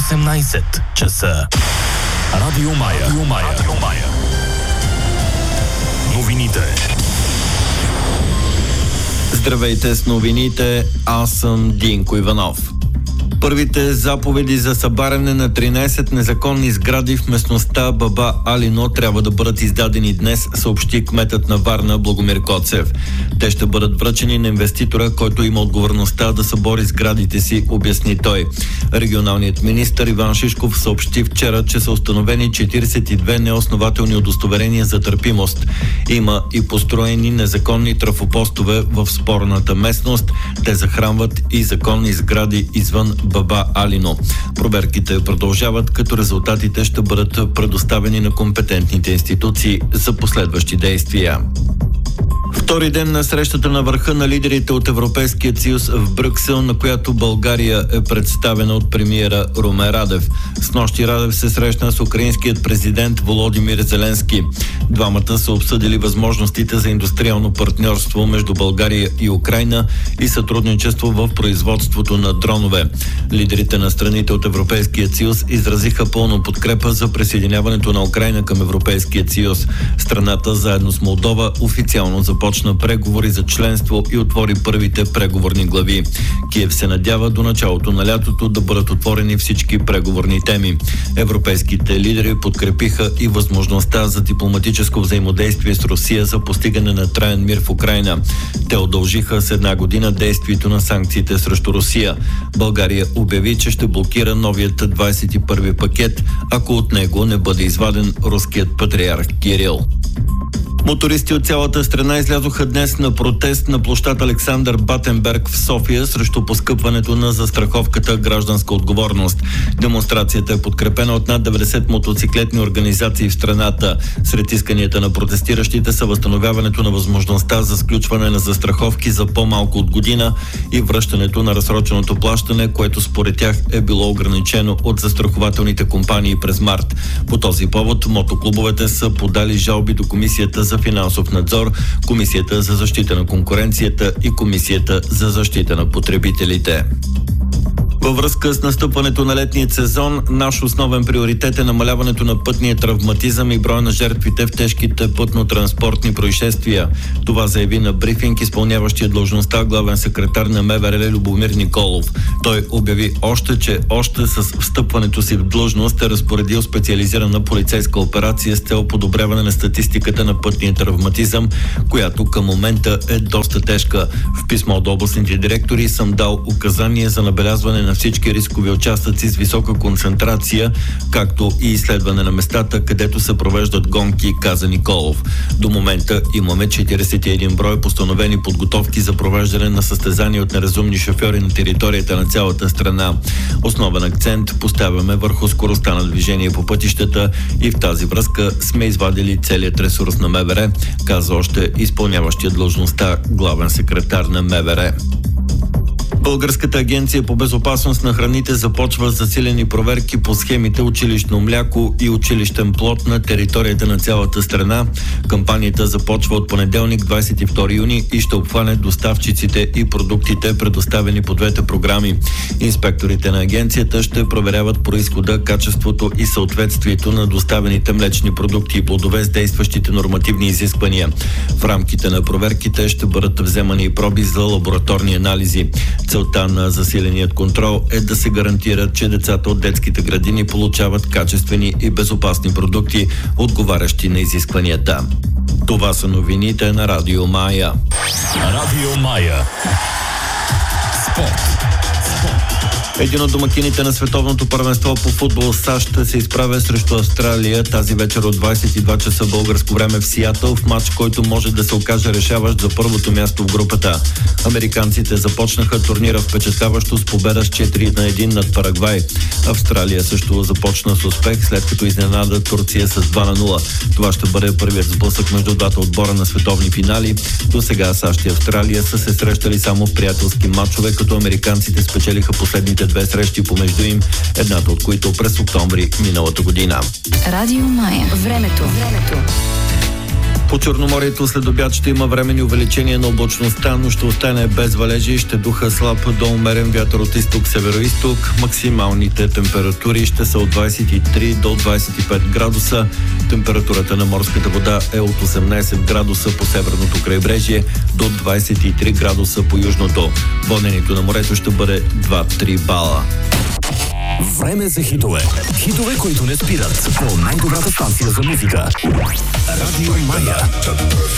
18 часа. Радио Мая. Новините. Здравейте с новините, аз съм Динко Иванов. Първите заповеди за събаряне на 13 незаконни сгради в местността Баба Алино трябва да бъдат издадени днес, съобщи кметът на Варна Благомир Коцев. Те ще бъдат връчени на инвеститора, който има отговорността да събори сградите си, обясни той. Регионалният министър Иван Шишков съобщи вчера, че са установени 42 неоснователни удостоверения за търпимост. Има и построени незаконни трафопостове в спорната местност. Те захранват и законни сгради извън Баба Алино. Проверките продължават, като резултатите ще бъдат предоставени на компетентните институции за последващи действия. Втори ден на срещата на върха на лидерите от Европейския съюз в Брюксел, на която България е представена от премиера Румен Радев. Снощи Радев се срещна с украинският президент Володимир Зеленски. Двамата са обсъдили възможностите за индустриално партньорство между България и Украйна и сътрудничество в производството на дронове. Лидерите на страните от Европейския съюз изразиха пълна подкрепа за присъединяването на Украйна към Европейския съюз. Страната заедно с Молдова официално започна преговори за членство и отвори първите преговорни глави. Киев се надява до началото на лятото да бъдат отворени всички преговорни теми. Европейските лидери подкрепиха и възможността за дипломатическо взаимодействие с Русия за постигане на траен мир в Украйна. Те удължиха с една година действието на санкциите срещу Русия. България обяви, че ще блокира новият 21-ви пакет, ако от него не бъде изваден руският патриарх Кирил. Мотористи от цялата страна излязоха днес на протест на площад Александър Батенберг в София срещу поскъпването на застраховката гражданска отговорност. Демонстрацията е подкрепена от над 90 мотоциклетни организации в страната. Сред исканията на протестиращите са възстановяването на възможността за сключване на застраховки за по-малко от година и връщането на разсроченото плащане, което според тях е било ограничено от застрахователните компании през март. По този повод мотоклубовете са подали жалби до Комисията за финансов надзор, Комисията за защита на конкуренцията и Комисията за защита на потребителите. Във връзка с настъпването на летния сезон, наш основен приоритет е намаляването на пътния травматизъм и броя на жертвите в тежките пътно-транспортни происшествия. Това заяви на брифинг изпълняващия длъжността главен секретар на МВР Любомир Николов. Той обяви че с встъпването си в длъжност е разпоредил специализирана полицейска операция с цел подобряване на статистиката на пътния травматизъм, която към момента е доста тежка. В писмо до областните директори съм дал указания за набелязване на всички рискови участъци с висока концентрация, както и изследване на местата, където се провеждат гонки, каза Николов. До момента имаме 41 брой постановени подготовки за провеждане на състезания от неразумни шофьори на територията на цялата страна. Основен акцент поставяме върху скоростта на движение по пътищата и в тази връзка сме извадили целият ресурс на МВР, каза още изпълняващия длъжността главен секретар на МВР. Българската агенция по безопасност на храните започва засилени проверки по схемите училищно мляко и училищен плод на територията на цялата страна. Кампанията започва от понеделник, 22 юни и ще обхване доставчиците и продуктите, предоставени по двете програми. Инспекторите на агенцията ще проверяват произхода, качеството и съответствието на доставените млечни продукти и плодове с действащите нормативни изисквания. В рамките на проверките ще бъдат вземани и проби за лабораторни анализи. Целта на засиленият контрол е да се гарантира, че децата от детските градини получават качествени и безопасни продукти, отговарящи на изискванията. Това са новините на Радио Мая. Радио Мая. Спорт. Един от домакините на световното първенство по футбол САЩ се изправя срещу Австралия тази вечер от 22 часа българско време в Сиатъл, в матч, който може да се окаже решаващ за първото място в групата. Американците започнаха турнира впечатляващо с победа с 4-1 над Парагвай. Австралия също започна с успех, след като изненада Турция с 2-0. Това ще бъде първият сблъсък между двата отбора на световни финали. До сега САЩ и Австралия са се срещали само в приятелски матчове, като американците спечелиха последните две срещи помежду им, едната от които през октомври миналата година. Радио Мая. Времето. По Черноморието след обяд ще има временни увеличения на облачността, но ще остане без валежи и ще духа слаб до умерен вятър от изток-североизток. Максималните температури ще са от 23 до 25 градуса. Температурата на морската вода е от 18 градуса по северното крайбрежие до 23 градуса по южното. Воденето на морето ще бъде 2-3 бала. Време за хитове. Хитове, които не спират. По най-добрата станция за музика. Радио Мая.